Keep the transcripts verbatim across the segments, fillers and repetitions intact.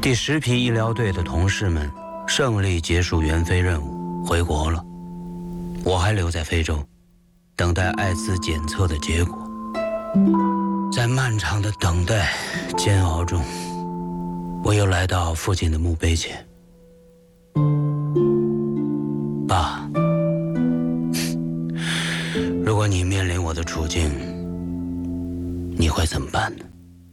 第十批医疗队的同事们胜利结束援非任务，回国了。我还留在非洲，等待艾滋检测的结果。在漫长的等待煎熬中，我又来到父亲的墓碑前。爸，如果你面临我的处境，你会怎么办呢？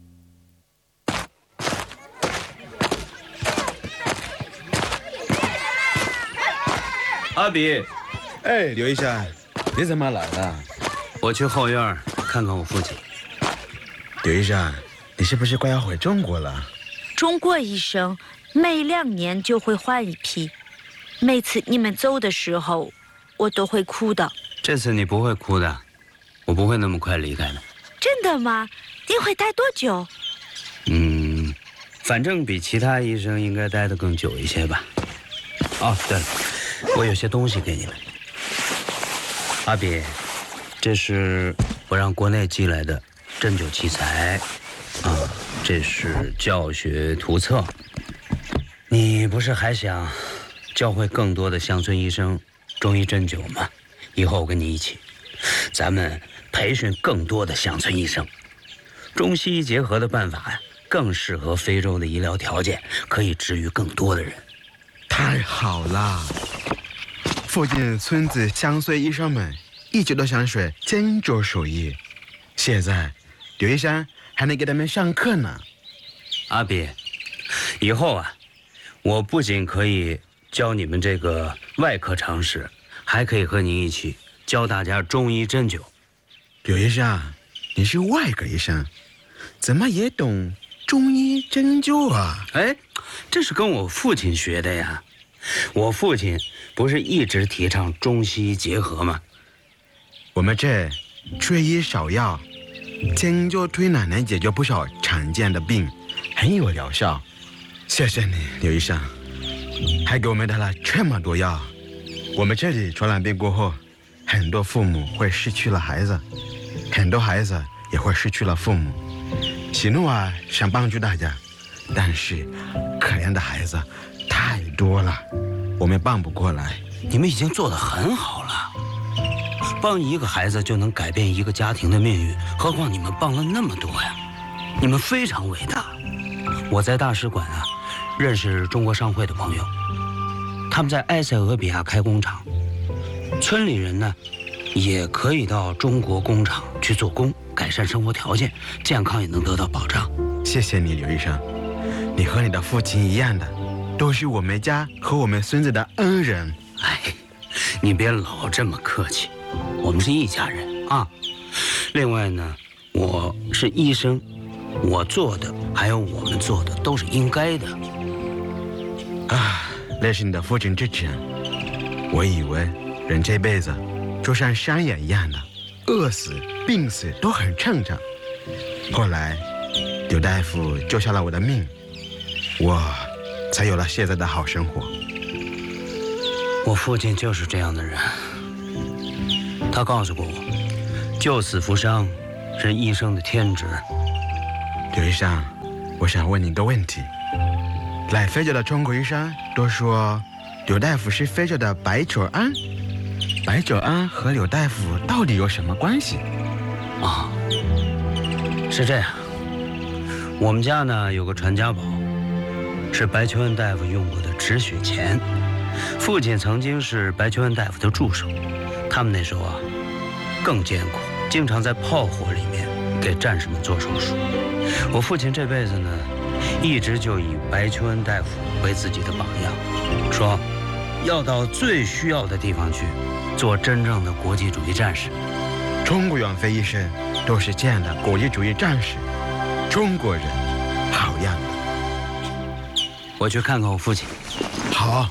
阿比， 哎，刘医生，你怎么来了？ 我去后院看看我父亲。 刘医生，你是不是快要回中国了？ 中国医生每两年就会换一批，每次你们走的时候，我都会哭的。 这次你不会哭的，我不会那么快离开的。 真的吗？你会待多久？ 嗯，反正比其他医生应该待得更久一些吧。哦，对了，我有些东西给你们。阿比，这是我让国内寄来的针灸器材，啊，这是教学图册。你不是还想教会更多的乡村医生中医针灸吗？以后我跟你一起，咱们培训更多的乡村医生。中西医结合的办法更适合非洲的医疗条件，可以治愈更多的人。 太好了！附近村子乡村医生们一直都想学针灸手艺，现在刘医生还能给他们上课呢。 阿比，以后啊，我不仅可以教你们这个外科常识，还可以和您一起教大家中医针灸。 刘医生，你是外科医生，怎么也懂中医针灸啊？ 哎，这是跟我父亲学的呀。我父亲不是一直提倡中西医结合吗？ 我们这缺医少药，针灸推拿能解决不少常见的病，很有疗效。谢谢你，刘医生，还给我们带了这么多药。我们这里传染病过后，很多父母会失去了孩子，很多孩子也会失去了父母。喜怒啊，想帮助大家，但是可怜的孩子太多了，我们帮不过来。 你们已经做得很好了，帮一个孩子就能改变一个家庭的命运，何况你们帮了那么多呀，你们非常伟大。我在大使馆啊，认识中国商会的朋友，他们在埃塞俄比亚开工厂，村里人呢也可以到中国工厂去做工，改善生活条件，健康也能得到保障。 谢谢你，刘医生，你和你的父亲一样的，都是我们家和我们孙子的恩人。 哎，你别老这么客气，我们是一家人啊。另外呢，我是医生，我做的还有我们做的都是应该的。 啊，那是你的父亲之前，我以为人这辈子就像山野一样的，饿死、病死都很正常。后来，刘大夫救下了我的命，我才有了现在的好生活。 我父亲就是这样的人，他告诉过我，救死扶伤是医生的天职。 刘医生，我想问你一个问题：来非洲的中国医生都说刘大夫是非洲的白求恩，白求恩和刘大夫到底有什么关系？ 啊，是这样，我们家呢有个传家宝，是白求恩大夫用过的止血钳。父亲曾经是白求恩大夫的助手，他们那时候啊更艰苦，经常在炮火里面给战士们做手术。我父亲这辈子呢，一直就以白求恩大夫为自己的榜样，说要到最需要的地方去，做真正的国际主义战士。 中国援非医生都是这样的国际主义战士，中国人好样的。 我去看看我父亲。 好。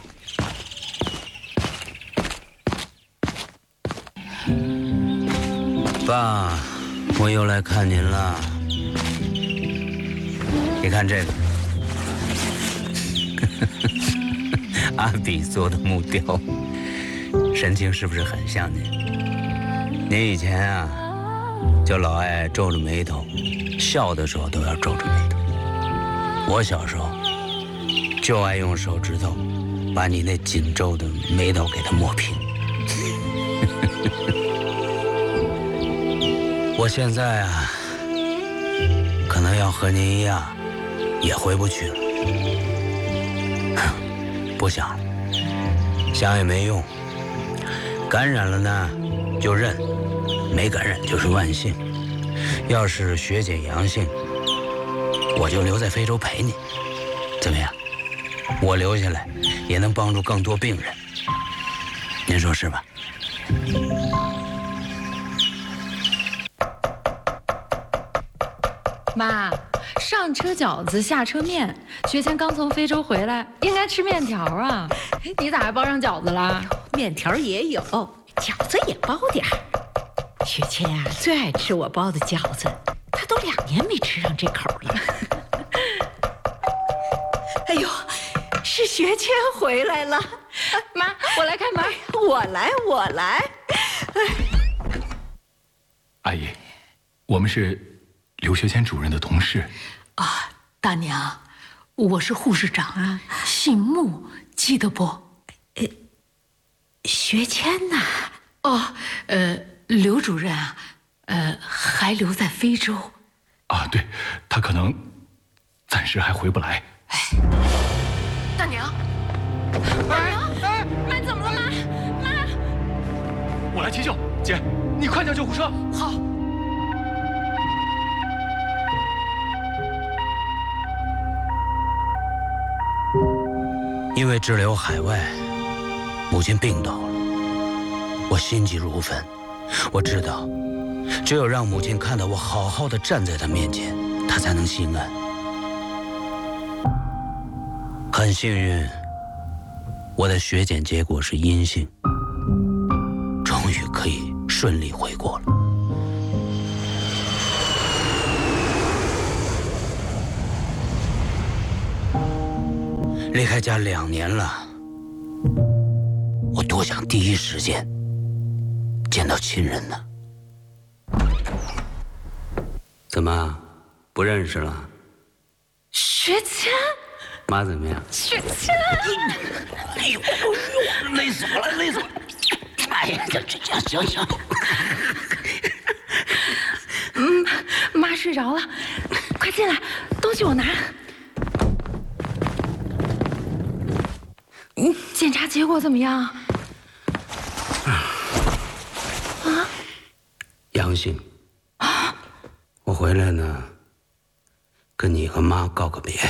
爸，我又来看您了。你看这个，阿比做的木雕，神情是不是很像您？您以前啊，就老爱皱着眉头，笑的时候都要皱着眉头。我小时候就爱用手指头把你那紧皱的眉头给它抹平。我现在啊，可能要和您一样，也回不去了。不想了，想也没用。感染了呢，就认；没感染就是万幸。要是血检阳性，我就留在非洲陪你，怎么样？我留下来也能帮助更多病人，您说是吧？ 妈，上车饺子，下车面。学谦刚从非洲回来，应该吃面条啊。你咋还包上饺子了？ 面条也有，饺子也包点儿。学谦啊，最爱吃我包的饺子，他都两年没吃上这口了。哎呦，是学谦回来了。 妈，我来看妈。 我来，我来。 阿姨，我们是刘学谦主任的同事。 啊，大娘，我是护士长啊，姓穆，记得不？ 呃，学谦呐。 哦，呃，刘主任啊，呃，还留在非洲。 啊，对，他可能暂时还回不来。 哎，大娘， 大娘，妈怎么了？妈，妈， 我来急救。姐，你快叫救护车。 好。 因为滞留海外，母亲病倒了，我心急如焚。我知道，只有让母亲看到我好好的站在她面前，她才能心安。很幸运，我的血检结果是阴性，终于可以顺利回国了。离开家两年了，我多想第一时间见到亲人呢。怎么，不认识了？ 学谦， 妈怎么样？ 学谦， 哎呦呦呦，累死我了，累死我了！哎呀，这这这行行。 嗯，妈睡着了，快进来，东西我拿。嗯，检查结果怎么样？啊？ 阳性。啊？我回来呢，跟你和妈告个别。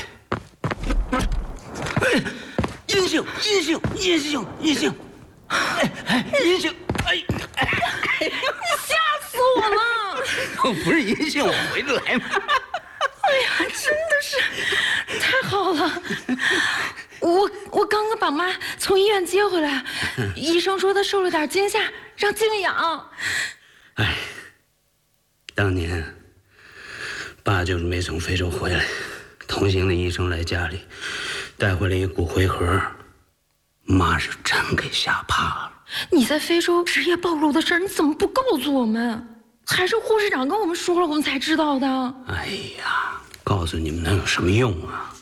哎，阴性，阴性，阴性，阴性。哎哎，阴性！哎哎哎！ 吓死我了！ 我不是阴性，我回得来吗？ 哎呀，真的是太好了！我我刚刚把妈从医院接回来，医生说她受了点惊吓，让静养。 哎，当年爸就是没从非洲回来，同行的医生来家里带回来一骨灰盒，妈是真给吓怕了。 你在非洲职业暴露的事儿，你怎么不告诉我们？还是护士长跟我们说了，我们才知道的。 哎呀，告诉你们能有什么用啊？